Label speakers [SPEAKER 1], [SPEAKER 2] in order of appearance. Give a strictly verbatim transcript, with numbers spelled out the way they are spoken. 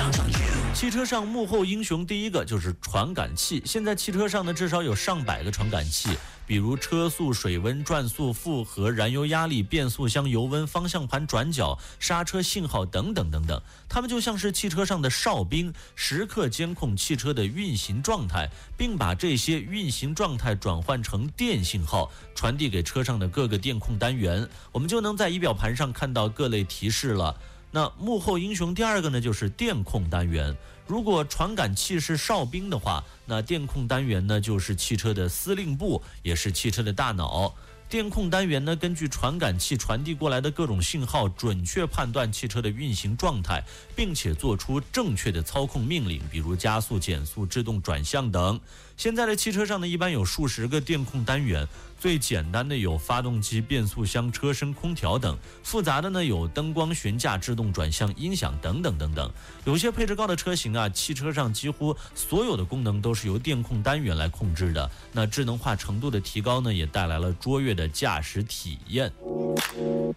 [SPEAKER 1] 汽车上幕后英雄第一个就是传感器。现在汽车上呢，至少有上百个传感器，比如车速、水温、转速、负荷、燃油压力、变速箱油温、方向盘转角、刹车信号等等等等。它们就像是汽车上的哨兵，时刻监控汽车的运行状态，并把这些运行状态转换成电信号，传递给车上的各个电控单元。我们就能在仪表盘上看到各类提示了。那幕后英雄第二个呢，就是电控单元。如果传感器是哨兵的话，那电控单元呢，就是汽车的司令部，也是汽车的大脑。电控单元呢，根据传感器传递过来的各种信号，准确判断汽车的运行状态，并且做出正确的操控命令，比如加速、减速、制动转向等。现在的汽车上呢，一般有数十个电控单元，最简单的有发动机、变速箱、车身、空调等，复杂的呢有灯光、悬架、制动转向、音响等等等等。有些配置高的车型啊，汽车上几乎所有的功能都是由电控单元来控制的。那智能化程度的提高呢，也带来了卓越的驾驶体验。